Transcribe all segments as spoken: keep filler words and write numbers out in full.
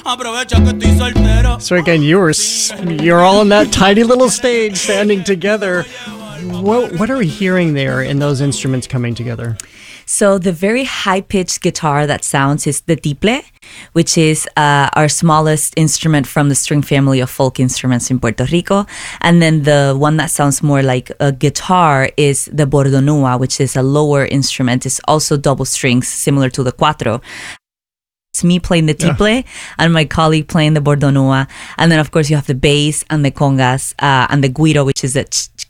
So again, you were you're all on that tiny little stage standing together. What what are we hearing there in those instruments coming together? So the very high-pitched guitar that sounds is the tiple, which is uh, our smallest instrument from the string family of folk instruments in Puerto Rico. And then the one that sounds more like a guitar is the bordonua, which is a lower instrument. It's also double strings, similar to the cuatro. It's me playing the tiple yeah. and my colleague playing the bordonua. And then, of course, you have the bass and the congas uh, and the guiro, which is the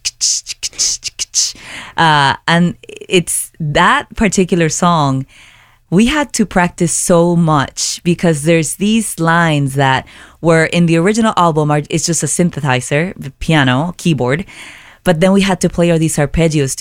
Uh, and it's that particular song, we had to practice so much because there's these lines that were in the original album, are, it's just a synthesizer, the piano, keyboard. But then we had to play all these arpeggios.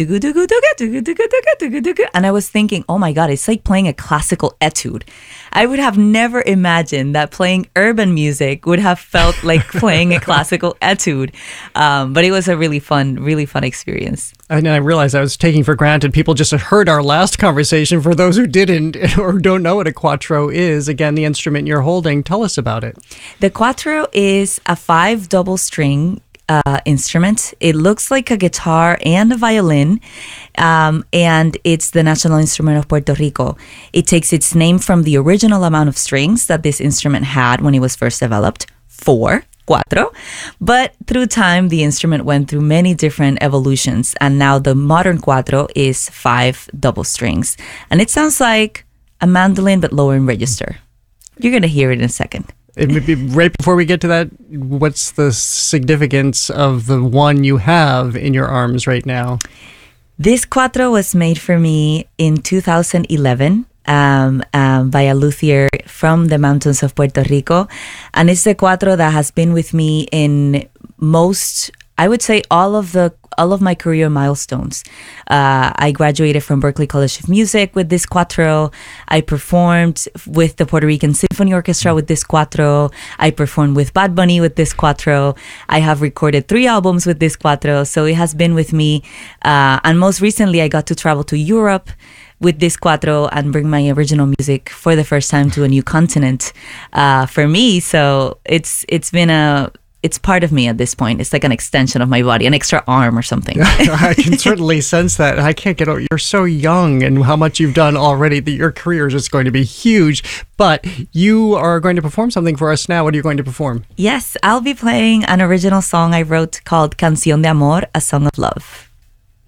And I was thinking, oh my God, it's like playing a classical etude. I would have never imagined that playing urban music would have felt like playing a classical etude. Um, but it was a really fun, really fun experience. And I realized I was taking for granted people just had heard our last conversation. For those who didn't or don't know what a cuatro is, again, the instrument you're holding, tell us about it. The cuatro is a five double string Uh, instrument. It looks like a guitar and a violin, um, and it's the national instrument of Puerto Rico. It takes its name from the original amount of strings that this instrument had when it was first developed, four, cuatro. But through time, the instrument went through many different evolutions, and now the modern cuatro is five double strings. And it sounds like a mandolin, but lower in register. You're going to hear it in a second. It may be right before we get to that, what's the significance of the one you have in your arms right now? This cuatro was made for me in two thousand eleven um, um, by a luthier from the mountains of Puerto Rico. And it's the cuatro that has been with me in most, I would say, all of the all of my career milestones. Uh, I graduated from Berklee College of Music with this cuatro. I performed with the Puerto Rican Symphony Orchestra with this cuatro. I performed with Bad Bunny with this cuatro. I have recorded three albums with this cuatro. So it has been with me. Uh, and most recently, I got to travel to Europe with this cuatro and bring my original music for the first time to a new continent uh, for me. So it's it's been a It's part of me at this point. It's like an extension of my body, an extra arm or something. I can certainly sense that. I can't get over, you're so young and how much you've done already that your career is just going to be huge. But you are going to perform something for us now. What are you going to perform? Yes, I'll be playing an original song I wrote called Canción de Amor, A Song of Love.